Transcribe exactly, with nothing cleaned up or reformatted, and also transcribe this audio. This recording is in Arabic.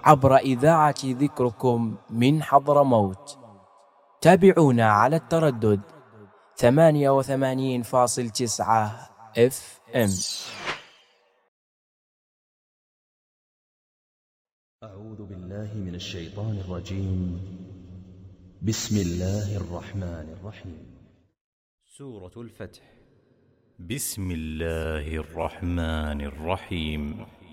عبر إذاعة ذكركم من حضرموت. تابعونا على التردد ثمانية وثمانين فاصل تسعة اف ام. أعوذ بالله من الشيطان الرجيم. بسم الله الرحمن الرحيم. سورة الفتح. بسم الله الرحمن الرحيم.